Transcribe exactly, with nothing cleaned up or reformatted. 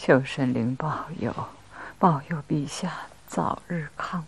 求神灵保佑，保佑陛下早日康